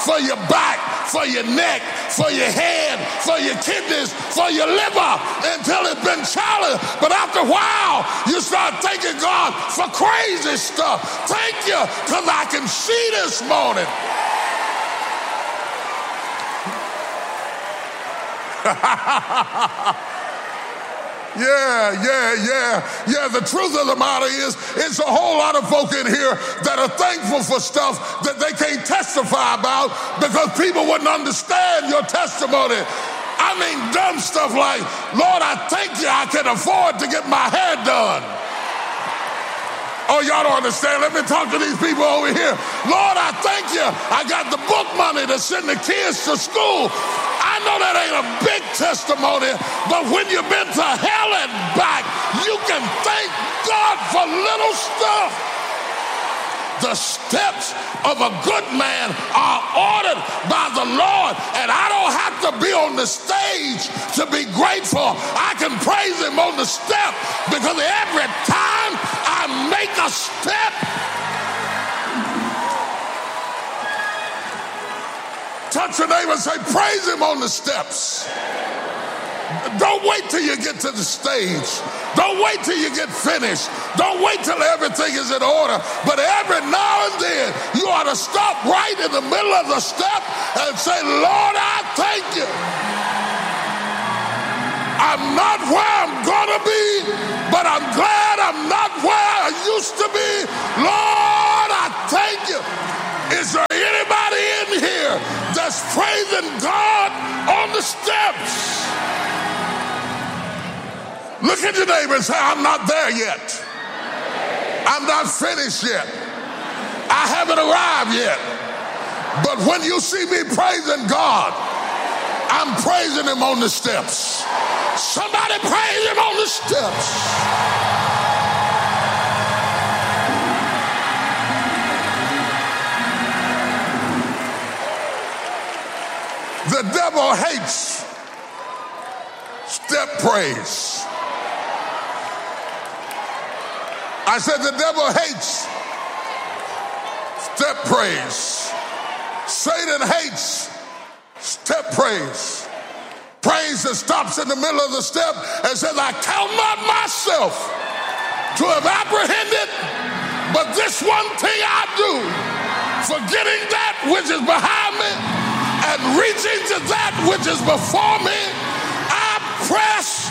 for your back, for your neck, for your head, for your kidneys, for your liver until it's been challenged. But after a while, you start thanking God for crazy stuff. Thank you, because I can see this morning. Yeah. The truth of the matter is, it's a whole lot of folk in here that are thankful for stuff that they can't testify about because people wouldn't understand your testimony. I mean, dumb stuff like, Lord, I thank you I can afford to get my hair done. Oh, y'all don't understand. Let me talk to these people over here. Lord, I thank you I got the book money to send the kids to school. I know that ain't a big testimony, but when you've been to hell and back, you can thank God for little stuff. The steps of a good man are ordered by the Lord, and I don't have to be on the stage to be grateful. I can praise him on the step because every time I make a step, touch your neighbor and say, praise him on the steps. Don't wait till you get to the stage. Don't wait till you get finished. Don't wait till everything is in order. But every now and then, you ought to stop right in the middle of the step and say, Lord, I thank you. I'm not where I'm going to be, but I'm glad I'm not where I used to be. Lord, I thank you. Is there anybody in here that's praising God on the steps? Look at your neighbor and say, I'm not there yet. I'm not finished yet. I haven't arrived yet. But when you see me praising God, I'm praising him on the steps. Somebody praise him on the steps. The devil hates step praise. I said the devil hates step praise. Satan hates step praise. Praise that stops in the middle of the step and says, I count not myself to have apprehended, but this one thing I do, forgetting that which is behind me and reaching to that which is before me, I press.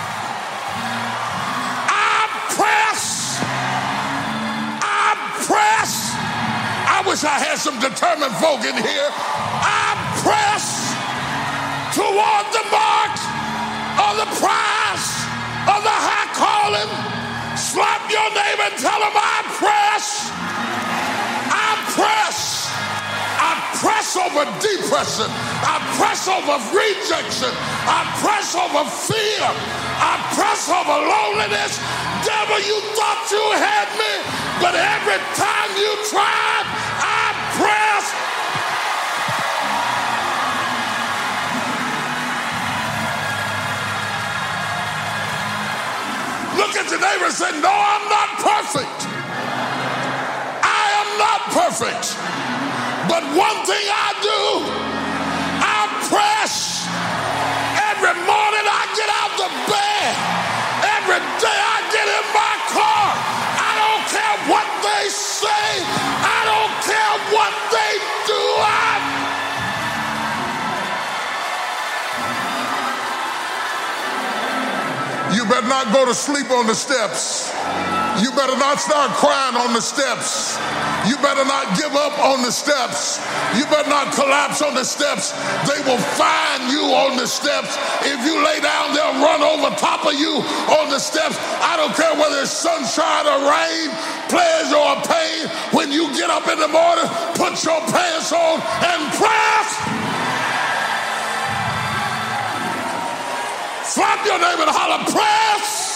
I wish I had some determined folk in here. I press toward the mark of the prize of the high calling. Slap your neighbor and tell him I press. I press. I press over depression. I press over rejection. I press over fear. I press over loneliness. Devil, you thought you had me, but every time you tried, I pressed. Look at your neighbor and say, no, I'm not perfect. I am not perfect. But one thing I do, I press. Every morning I get out the bed. Every day I get in my car. I don't care what they say. I don't care what they do. You better not go to sleep on the steps. You better not start crying on the steps. You better not give up on the steps. You better not collapse on the steps. They will find you on the steps. If you lay down, they'll run over top of you on the steps. I don't care whether it's sunshine or rain, pleasure or pain. When you get up in the morning, put your pants on and press. Slap your neighbor and holler, press.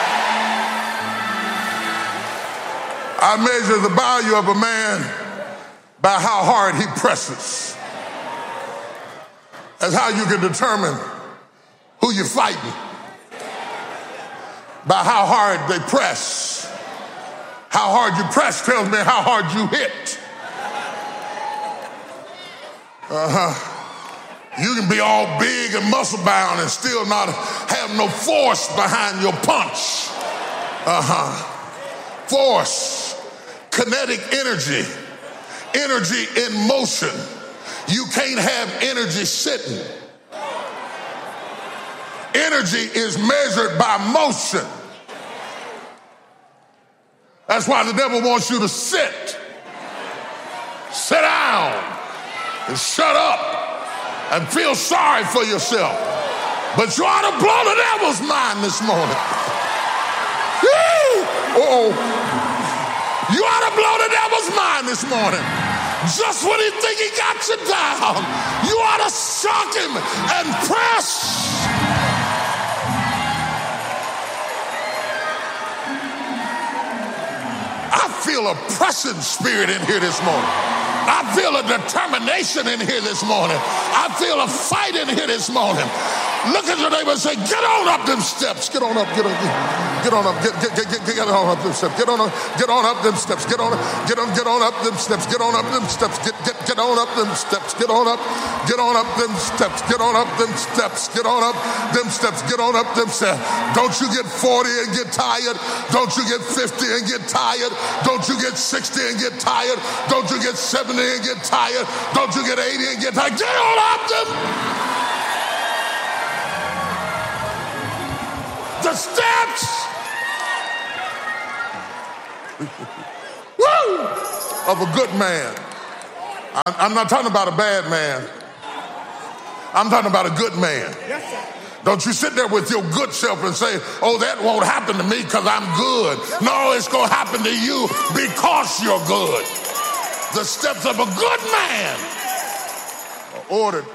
I measure the value of a man by how hard he presses. That's how you can determine who you're fighting. By how hard they press. How hard you press tells me how hard you hit. You can be all big and muscle bound and still not have no force behind your punch. Force, kinetic energy, energy in motion. You can't have energy sitting. Energy is measured by motion. That's why the devil wants you to sit down and shut up and feel sorry for yourself. But you ought to blow the devil's mind this morning. You ought to blow the devil's mind this morning. Just when he think he got you down, you ought to shock him and press. I feel a pressing spirit in here this morning. I feel a determination in here this morning. I feel a fight in here this morning. Look at your neighbor and say, get on up them steps. Get on up, get on up, get on up them steps. Get on up them steps. Get on up them steps. Get on up them steps. Get on up them steps. Get on up them steps. Get on up them steps. Get on up them steps. Get on up them steps. Don't you get 40 and get tired. Don't you get 50 and get tired. Don't you get 60 and get tired. Don't you get 70 and get tired. Don't you get 80 and get tired. Get on up them. The steps woo, of a good man. I'm not talking about a bad man. I'm talking about a good man. Yes, sir. Don't you sit there with your good self and say, oh, that won't happen to me because I'm good. No, it's going to happen to you because you're good. The steps of a good man are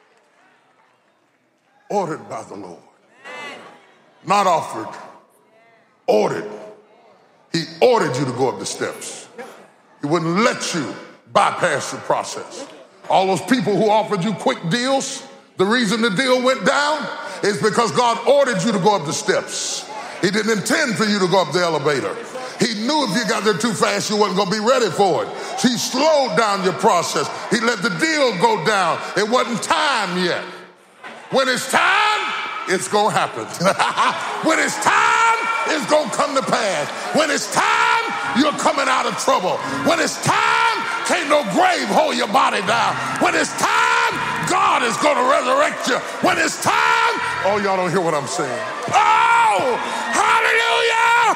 ordered by the Lord. Not offered, ordered. He ordered you to go up the steps. He wouldn't let you bypass the process. All those people who offered you quick deals, the reason the deal went down is because God ordered you to go up the steps. He didn't intend for you to go up the elevator. He knew if you got there too fast, you wasn't going to be ready for it. He slowed down your process. He let the deal go down. It wasn't time yet. When it's time, it's going to happen. When it's time, it's going to come to pass. When it's time, you're coming out of trouble. When it's time, can't no grave hold your body down. When it's time, God is going to resurrect you. When it's time, oh, y'all don't hear what I'm saying. Oh, hallelujah!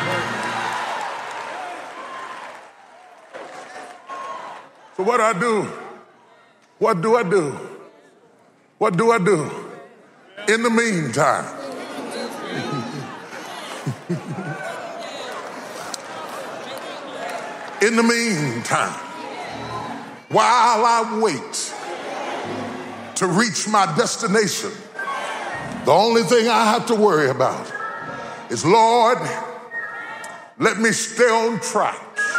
So what do I do? What do I do? What do I do? In the meantime, in the meantime, while I wait to reach my destination, the only thing I have to worry about is, Lord, let me stay on track.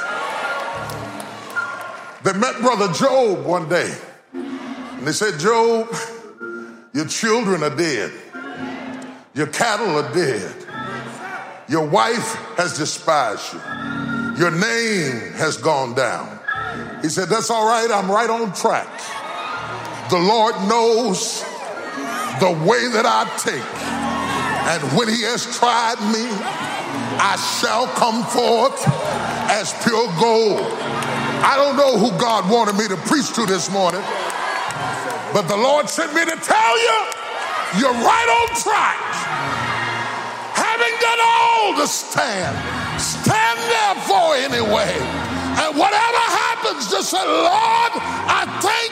They met Brother Job one day, and they said, Job, your children are dead. Your cattle are dead. Your wife has despised you. Your name has gone down. He said, that's all right. I'm right on track. The Lord knows the way that I take. And when he has tried me, I shall come forth as pure gold. I don't know who God wanted me to preach to this morning, but the Lord sent me to tell you, you're right on track. Having done all to stand therefore anyway. And whatever happens, just say, Lord, I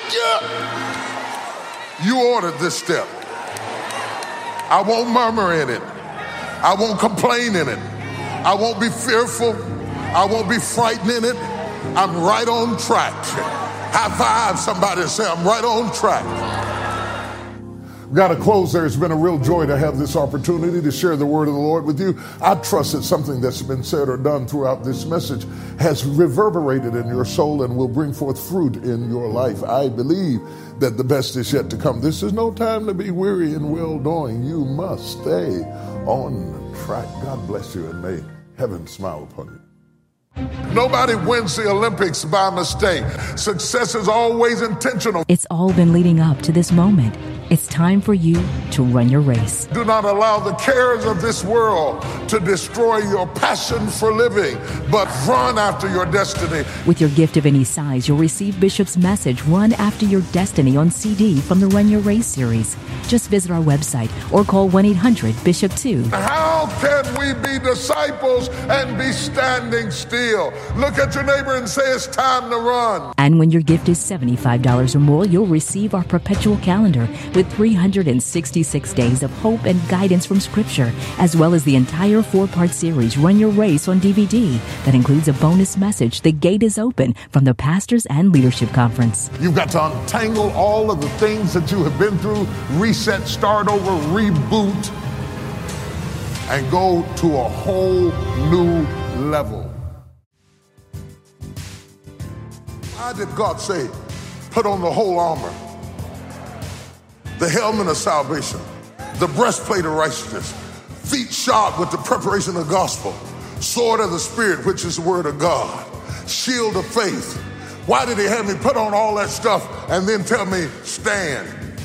thank you. You ordered this step. I won't murmur in it. I won't complain in it. I won't be fearful. I won't be frightened in it. I'm right on track. High five somebody and say, I'm right on track. We've got to close there. It's been a real joy to have this opportunity to share the word of the Lord with you. I trust that something that's been said or done throughout this message has reverberated in your soul and will bring forth fruit in your life. I believe that the best is yet to come. This is no time to be weary in well-doing. You must stay on track. God bless you, and may heaven smile upon you. Nobody wins the Olympics by mistake. Success is always intentional. It's all been leading up to this moment. It's time for you to run your race. Do not allow the cares of this world to destroy your passion for living, but run after your destiny. With your gift of any size, you'll receive Bishop's message, Run After Your Destiny, on CD from the Run Your Race series. Just visit our website or call 1-800-BISHOP2. How can we be disciples and be standing still? Look at your neighbor and say, it's time to run. And when your gift is $75 or more, you'll receive our perpetual calendar with 366 days of hope and guidance from Scripture, as well as the entire 4-part series, Run Your Race, on DVD. That includes a bonus message, The Gate is Open, from the Pastors and Leadership Conference. You've got to untangle all of the things that you have been through, reset, start over, reboot, and go to a whole new level. Why did God say, put on the whole armor? The helmet of salvation, the breastplate of righteousness, feet shod with the preparation of the gospel, sword of the Spirit, which is the word of God, shield of faith. Why did he have me put on all that stuff and then tell me, stand?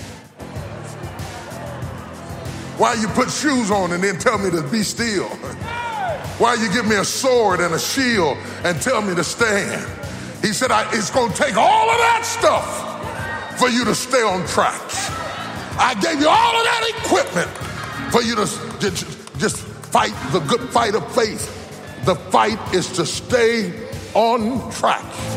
Why you put shoes on and then tell me to be still? Why you give me a sword and a shield and tell me to stand? He said, it's going to take all of that stuff for you to stay on track. I gave you all of that equipment for you to just fight the good fight of faith. The fight is to stay on track.